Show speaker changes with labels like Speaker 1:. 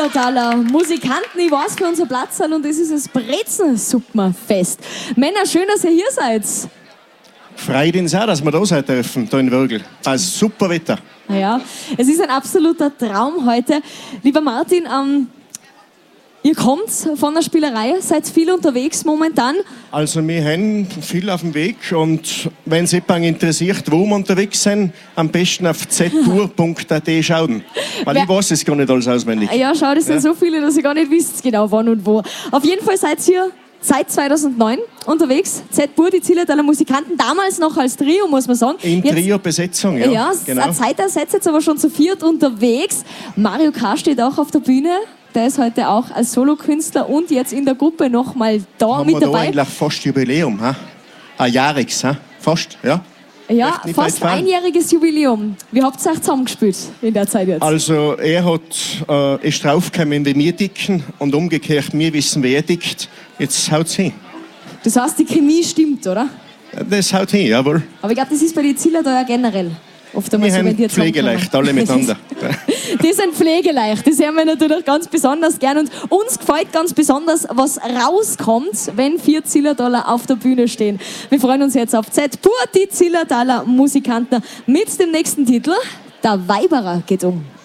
Speaker 1: Zillertaler Musikanten. Ich weiß für unser Platz und das ist das Brezensuppenfest. Männer, schön, dass ihr hier seid.
Speaker 2: Freut uns auch, dass wir da sein dürfen, da in Würgl. Also super Wetter.
Speaker 1: Ja, es ist ein absoluter Traum heute. Lieber Martin, ihr kommt von der Spielerei, seid viel unterwegs momentan.
Speaker 2: Also wir haben viel auf dem Weg und wenn es jemand interessiert, wo wir unterwegs sind, am besten auf ztour.at schauen. Weil ich weiß es gar nicht alles auswendig.
Speaker 1: Ja, schau, das sind so viele, dass ihr gar nicht wisst genau wann und wo. Auf jeden Fall seid ihr seit 2009 unterwegs. Z-Pur, die Zillertaler Musikanten, damals noch als Trio, muss man sagen.
Speaker 2: In Trio-Besetzung, ja.
Speaker 1: Ja,
Speaker 2: genau.
Speaker 1: eine Zeit seid jetzt aber schon zu viert unterwegs. Mario K. steht auch auf der Bühne. Der ist heute auch als Solokünstler und jetzt in der Gruppe nochmal da
Speaker 2: Haben
Speaker 1: mit
Speaker 2: wir da
Speaker 1: dabei.
Speaker 2: eigentlich fast Jubiläum, ha? Ein Jahres, ha? Fast, ja.
Speaker 1: Ja, fast einjähriges Jubiläum. Wie habt ihr euch zusammengespielt in der Zeit jetzt?
Speaker 2: Also er ist draufgekommen, wie wir dicken und umgekehrt, wir wissen, wie er dickt. Jetzt haut's hin.
Speaker 1: Das heißt, die Chemie stimmt, oder?
Speaker 2: Das haut hin, jawohl.
Speaker 1: Aber ich glaube, das ist bei den Zillertaler ja generell oft einmal
Speaker 2: Wir
Speaker 1: so, wenn
Speaker 2: haben
Speaker 1: die jetzt
Speaker 2: pflegeleicht, alle miteinander.
Speaker 1: Die sind pflegeleicht, das hören wir natürlich ganz besonders gern. Und uns gefällt ganz besonders, was rauskommt, wenn 4 Zillertaler auf der Bühne stehen. Wir freuen uns jetzt auf Z-Pur, die Zillertaler Musikanten mit dem nächsten Titel. Der Weiberer geht um.